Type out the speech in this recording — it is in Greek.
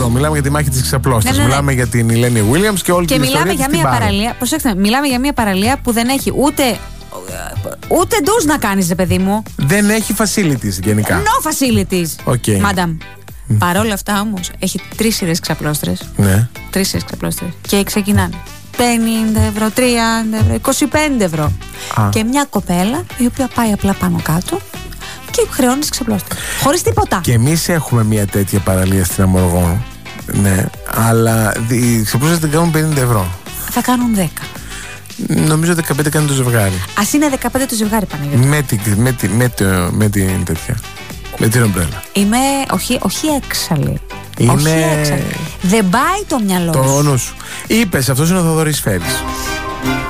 αυτό. Μιλάμε για τη μάχη της ξαπλώστας. Ναι. Μιλάμε για την Ελένη Williams και όλη την ιστορία της. Και μιλάμε για μια παραλία. Προσέξτε, μιλάμε για μια παραλία που δεν έχει ούτε ντους να κάνεις, ρε παιδί μου. Δεν έχει facilities γενικά. No facilities. Okay. Μάνταμ. Παρόλα αυτά όμως έχει 3 σειρές ξαπλώστρες. Ναι. 3 σειρές ξαπλώστρες. Και ξεκινάνε 50 ευρώ, 30 ευρώ, 25 ευρώ. Και μια κοπέλα η οποία πάει απλά πάνω κάτω και χρεώνει τις ξαπλώστρες. Χωρίς τίποτα. Και εμείς έχουμε μια τέτοια παραλία στην Αμοργό. Ναι. Αλλά οι ξαπλώστρες δεν κάνουν 50 ευρώ. Θα κάνουν 10. Νομίζω 15 κάνει το ζευγάρι. Ας είναι 15 το ζευγάρι, Παναγιώτη. Με την τέτοια. Με την ομπρέλα. Είμαι όχι έξαλλη. Είναι... Όχι έξαλλη. Δεν πάει το μυαλό σου. Το νου σου. Είπες, αυτός είναι ο Θοδωρής Φέρης.